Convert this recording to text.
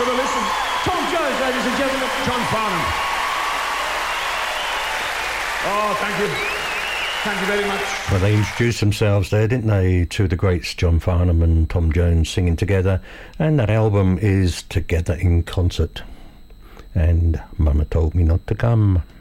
for the listen. Tom Jones, ladies and gentlemen. John Farnham. Oh, thank you. Thank you very much. Well, they introduced themselves there, didn't they? Two of the greats, John Farnham and Tom Jones, singing together. And that album is Together in Concert. And Mama Told Me Not to Come.